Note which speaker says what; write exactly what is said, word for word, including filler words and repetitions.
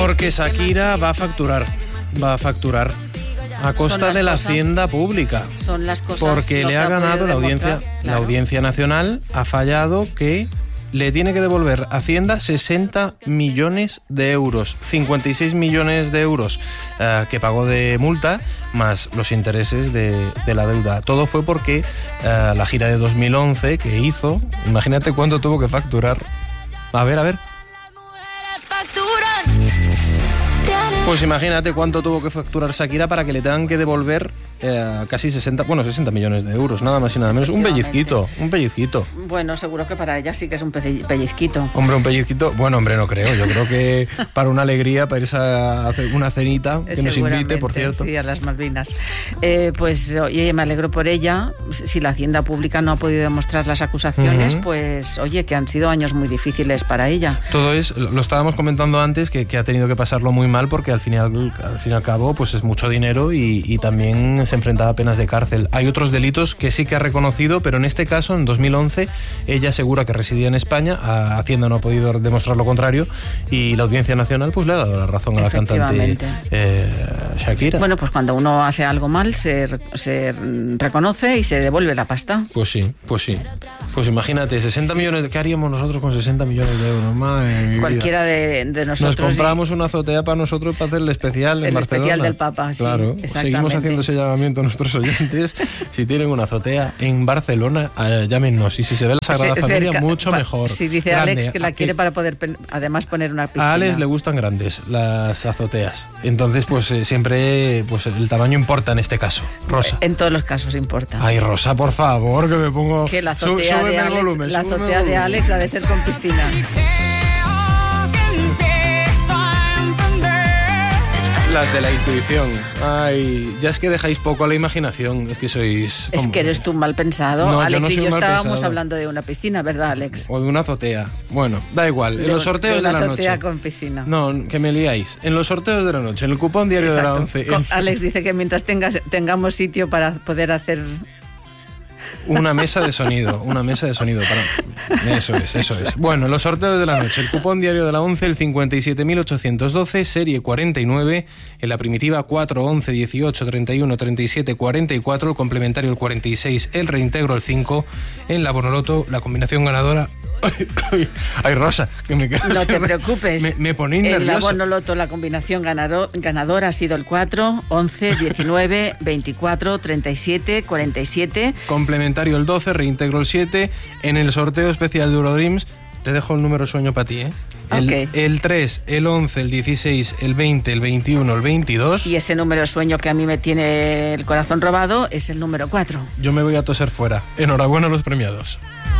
Speaker 1: Porque Shakira va a facturar, va a facturar a costa de la
Speaker 2: cosas,
Speaker 1: hacienda pública.
Speaker 2: Son las cosas.
Speaker 1: Porque
Speaker 2: no
Speaker 1: le ha ganado la audiencia,
Speaker 2: claro.
Speaker 1: la Audiencia Nacional ha fallado que le tiene que devolver Hacienda sesenta millones de euros, cincuenta y seis millones de euros uh, que pagó de multa, más los intereses de, de la deuda. Todo fue porque uh, la gira de dos mil once que hizo, imagínate cuánto tuvo que facturar. A ver, a ver. Pues imagínate cuánto tuvo que facturar Shakira para que le tengan que devolver eh, casi sesenta, bueno, sesenta millones de euros, nada más y nada menos. Un pellizquito, un pellizquito.
Speaker 2: Bueno, seguro que para ella sí que es un pellizquito.
Speaker 1: Hombre, un pellizquito, bueno, hombre, no creo. Yo creo que para una alegría, para irse a hacer una cenita, que nos invite, por cierto.
Speaker 2: Sí, a las Malvinas. Eh, pues, oye, me alegro por ella. Si la Hacienda Pública no ha podido demostrar las acusaciones, uh-huh. pues, oye, que han sido años muy difíciles para ella.
Speaker 1: Todo es, lo estábamos comentando antes, que, que ha tenido que pasarlo muy mal porque al final, al fin y al cabo, pues es mucho dinero y, y también se enfrentaba a penas de cárcel. Hay otros delitos que sí que ha reconocido, pero en este caso, en dos mil once, ella asegura que residía en España, a Hacienda no ha podido demostrar lo contrario y la Audiencia Nacional pues le ha dado la razón a la cantante eh, Shakira.
Speaker 2: Bueno, pues cuando uno hace algo mal se, se reconoce y se devuelve la pasta.
Speaker 1: Pues sí, pues sí. Pues imagínate, sesenta sí. millones, ¿qué haríamos nosotros con sesenta millones de euros? Madre
Speaker 2: Cualquiera de, de nosotros.
Speaker 1: Nos compramos y... una azotea para nosotros para hacer el especial en
Speaker 2: el
Speaker 1: Barcelona.
Speaker 2: El especial del Papa, sí.
Speaker 1: Claro, seguimos haciendo ese llamamiento a nuestros oyentes. Si tienen una azotea en Barcelona, eh, llámenos. Y si se ve la Sagrada Familia, Cerca, mucho pa, mejor.
Speaker 2: Si dice grande. Alex que la quiere para poder además poner una piscina.
Speaker 1: A Alex le gustan grandes las azoteas. Entonces, pues eh, siempre pues el tamaño importa en este caso. Rosa.
Speaker 2: En todos los casos importa.
Speaker 1: Ay, Rosa, por favor, que me pongo...
Speaker 2: Que la azotea, de, Alex,
Speaker 1: volumen,
Speaker 2: la azotea de Alex ha de ser con piscina.
Speaker 1: Las de la intuición. Ay, ya es que dejáis poco a la imaginación. Es que sois...
Speaker 2: Es que eres tú mal pensado.
Speaker 1: No,
Speaker 2: Alex
Speaker 1: yo no
Speaker 2: y yo estábamos
Speaker 1: pensado.
Speaker 2: hablando de una piscina, ¿verdad, Alex?
Speaker 1: O de una azotea. Bueno, da igual.
Speaker 2: De,
Speaker 1: en los sorteos
Speaker 2: de,
Speaker 1: de,
Speaker 2: una
Speaker 1: la
Speaker 2: azotea
Speaker 1: noche.
Speaker 2: con piscina.
Speaker 1: No, que me liáis. En los sorteos de la noche, en el cupón diario
Speaker 2: Exacto.
Speaker 1: de la once.
Speaker 2: Con,
Speaker 1: en...
Speaker 2: Alex dice que mientras tengas, tengamos sitio para poder hacer...
Speaker 1: Una mesa de sonido, una mesa de sonido para... Eso es, eso es. Bueno, los sorteos de la noche. El cupón diario de la once, el cincuenta y siete mil ochocientos doce, serie cuarenta y nueve. En la primitiva cuatro, once, dieciocho, treinta y uno, treinta y siete, cuarenta y cuatro. El complementario el cuarenta y seis, el reintegro el cinco. En la Bonoloto, la combinación ganadora... Ay, ay, ay Rosa, que me quedo...
Speaker 2: No te preocupes.
Speaker 1: Me, me ponéis nervioso.
Speaker 2: En la Bonoloto, la combinación ganador, ganadora ha sido el cuatro, once, diecinueve, veinticuatro, treinta y siete, cuarenta y siete.
Speaker 1: Complementario el doce, reintegro el siete. En el sorteo especial de Eurodreams te dejo el número sueño para ti, ¿eh? El,
Speaker 2: okay.
Speaker 1: el tres, el once, el dieciséis, el veinte, el veintiuno, el veintidós.
Speaker 2: Y ese número sueño que a mí me tiene el corazón robado es el número cuatro.
Speaker 1: Yo me voy a toser fuera. Enhorabuena a los premiados.